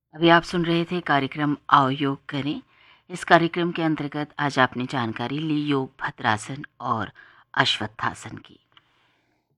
अभी आप सुन रहे थे कार्यक्रम आओ योग करें। इस कार्यक्रम के अंतर्गत आज आपने जानकारी ली योग भद्रासन और अश्वत्थासन की।